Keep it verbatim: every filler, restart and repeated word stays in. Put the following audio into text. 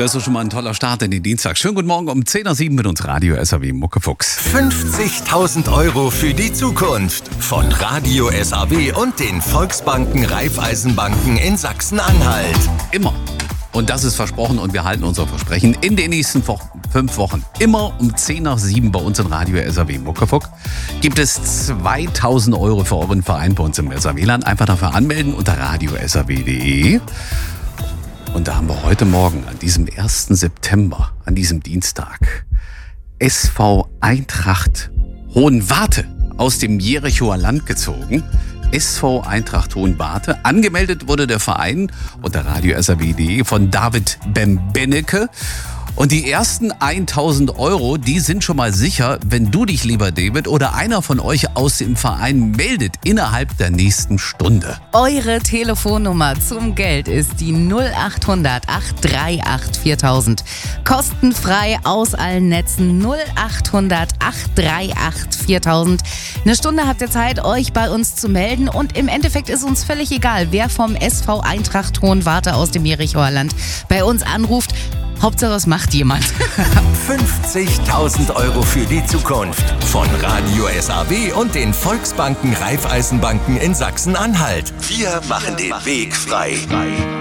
Das ist schon mal ein toller Start in den Dienstag. Schönen guten Morgen um zehn Uhr sieben mit uns Radio S R W Muckefuchs. fünfzigtausend Euro für die Zukunft von Radio S R W und den Volksbanken Raiffeisenbanken in Sachsen-Anhalt. Immer. Und das ist versprochen und wir halten unser Versprechen. In den nächsten Wochen, fünf Wochen, immer um zehn nach sieben bei uns in Radio S R W Muckefuck gibt es zweitausend Euro für euren Verein bei uns im S R W-Land. Einfach dafür anmelden unter radio s r w punkt d e. Und da haben wir heute Morgen, an diesem ersten September, an diesem Dienstag, S V Eintracht Hohenwarte aus dem Jerichoer Land gezogen. S V Eintracht Hohenwarte. Angemeldet wurde der Verein unter radio s r w punkt d e von David Bembennecke. Und die ersten tausend Euro, die sind schon mal sicher, wenn du dich, lieber David, oder einer von euch aus dem Verein meldet innerhalb der nächsten Stunde. Eure Telefonnummer zum Geld ist die null acht hundert acht drei acht viertausend. Kostenfrei aus allen Netzen null acht hundert acht drei acht viertausend. Eine Stunde habt ihr Zeit, euch bei uns zu melden. Und im Endeffekt ist uns völlig egal, wer vom S V Eintracht Hohenwarte aus dem Jerichoer Land bei uns anruft. Hauptsache, es macht jemand. fünfzigtausend Euro für die Zukunft von Radio S R W und den Volksbanken Raiffeisenbanken in Sachsen-Anhalt. Wir machen den Weg frei.